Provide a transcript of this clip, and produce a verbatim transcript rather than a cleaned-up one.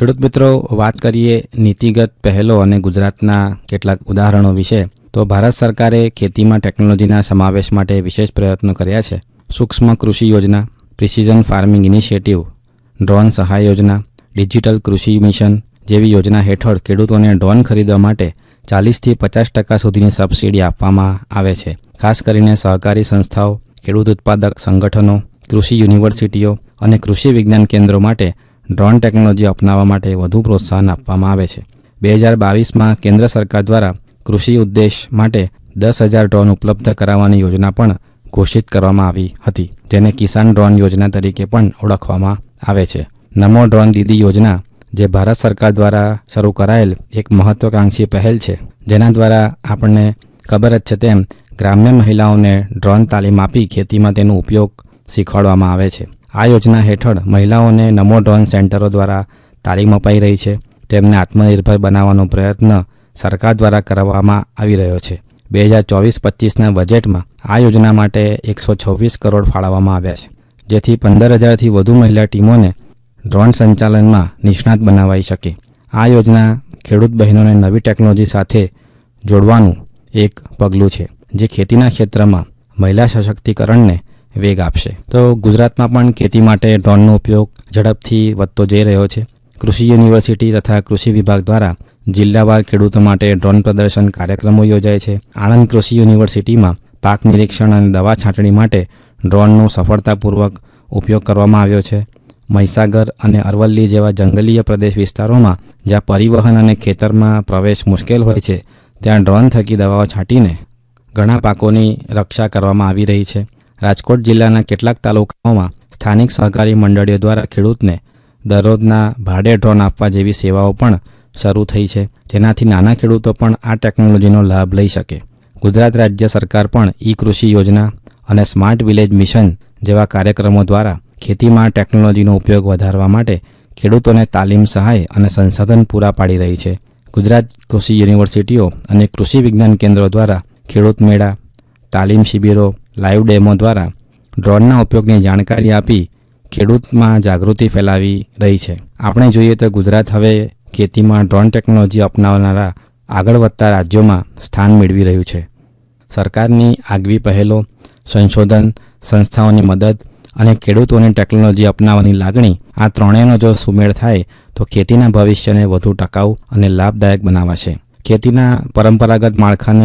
ખેડૂત મિત્રો, વાત કરીએ નીતિગત પહેલો અને ગુજરાતના કેટલાક ઉદાહરણો વિશે તો ભારત સરકારે ખેતીમાં ટેકનોલોજીના સમાવેશ માટે વિશેષ પ્રયત્નો કર્યા છે. સૂક્ષ્મ કૃષિ યોજના, પ્રિસિઝન ફાર્મિંગ ઇનિશિયેટિવ, ડ્રોન સહાય યોજના, ડિજિટલ કૃષિ મિશન જેવી યોજના હેઠળ ખેડૂતોને ડ્રોન ખરીદવા માટે ચાલીસથી પચાસ ટકા સુધીની સબસિડી આપવામાં આવે છે. ખાસ કરીને સહકારી સંસ્થાઓ, ખેડૂત ઉત્પાદક સંગઠનો, કૃષિ યુનિવર્સિટીઓ અને કૃષિ વિજ્ઞાન કેન્દ્રો માટે ડ્રોન ટેકનોલોજી અપનાવવા માટે વધુ પ્રોત્સાહન આપવામાં આવે છે. બે હજાર બાવીસમાં કેન્દ્ર સરકાર દ્વારા કૃષિ ઉદ્દેશ માટે દસ હજાર ડ્રોન ઉપલબ્ધ કરાવવાની યોજના પણ ઘોષિત કરવામાં આવી હતી, જેને કિસાન ડ્રોન યોજના તરીકે પણ ઓળખવામાં આવે છે. નમો ડ્રોન દીદી યોજના, જે ભારત સરકાર દ્વારા શરૂ કરાયેલ એક મહત્વાકાંક્ષી પહેલ છે, જેના દ્વારા આપણને ખબર જ છે તેમ ગ્રામ્ય મહિલાઓને ડ્રોન તાલીમ આપી ખેતીમાં તેનો ઉપયોગ શીખવાડવામાં આવે છે. આ યોજના હેઠળ મહિલાઓને નમો ડ્રોન સેન્ટરો દ્વારા તાલીમ અપાઈ રહી છે. તેમને આત્મનિર્ભર બનાવવાનો પ્રયત્ન સરકાર દ્વારા કરવામાં આવી રહ્યો છે. બે હજાર ચોવીસ પચીસના બજેટમાં આ યોજના માટે એકસો છવ્વીસ કરોડ ફાળવવામાં આવ્યા છે, જેથી પંદર હજારથી વધુ મહિલા ટીમોને ડ્રોન સંચાલનમાં નિષ્ણાત બનાવાઈ શકે. આ યોજના ખેડૂત બહેનોને નવી ટેકનોલોજી સાથે જોડવાનું એક પગલું છે, જે ખેતીના ક્ષેત્રમાં મહિલા સશક્તિકરણને વેગ આપશે. તો ગુજરાતમાં પણ ખેતી માટે ડ્રોનનો ઉપયોગ ઝડપથી વધતો જઈ રહ્યો છે. કૃષિ યુનિવર્સિટી તથા કૃષિ વિભાગ દ્વારા જિલ્લાવાર ખેડૂતો માટે ડ્રોન પ્રદર્શન કાર્યક્રમો યોજાય છે. આણંદ કૃષિ યુનિવર્સિટીમાં પાક નિરીક્ષણ અને દવા છાંટણી માટે ડ્રોનનો સફળતાપૂર્વક ઉપયોગ કરવામાં આવ્યો છે. મહીસાગર અને અરવલ્લી જેવા જંગલીય પ્રદેશ વિસ્તારોમાં જ્યાં પરિવહન અને ખેતરમાં પ્રવેશ મુશ્કેલ હોય છે, ત્યાં ડ્રોન થકી દવાઓ છાંટીને ઘણા પાકોની રક્ષા કરવામાં આવી રહી છે. રાજકોટ જિલ્લાના કેટલાક તાલુકાઓમાં સ્થાનિક સહકારી મંડળીઓ દ્વારા ખેડૂતને દરરોજના ભાડે ડ્રોન આપવા જેવી સેવાઓ પણ શરૂ થઈ છે, જેનાથી નાના ખેડૂતો પણ આ ટેકનોલોજીનો લાભ લઈ શકે. ગુજરાત રાજ્ય સરકાર પણ ઈ કૃષિ યોજના અને સ્માર્ટ વિલેજ મિશન જેવા કાર્યક્રમો દ્વારા ખેતીમાં ટેકનોલોજીનો ઉપયોગ વધારવા માટે ખેડૂતોને તાલીમ, સહાય અને સંશોધન પૂરા પાડી રહી છે. ગુજરાત કૃષિ યુનિવર્સિટીઓ અને કૃષિ વિજ્ઞાન કેન્દ્રો દ્વારા ખેડૂત મેળા, તાલીમ શિબિરો, લાઈવ ડેમો દ્વારા ડ્રોનના ઉપયોગની જાણકારી આપી ખેડૂતમાં જાગૃતિ ફેલાવી રહી છે. આપણે જોઈએ તો ગુજરાત હવે ખેતીમાં ડ્રોન ટેકનોલોજી અપનાવનારા આગળ વધતા રાજ્યોમાં સ્થાન મેળવી રહ્યું છે. સરકારની આગવી પહેલો, સંશોધન, સંસ્થાઓની મદદ અને ખેડૂતોની ટેકનોલોજી અપનાવવાની લાગણી, આ ત્રણેયનો જો સુમેળ થાય તો ખેતીના ભવિષ્યને વધુ ટકાઉ અને લાભદાયક બનાવાશે. ખેતીના પરંપરાગત માળખાને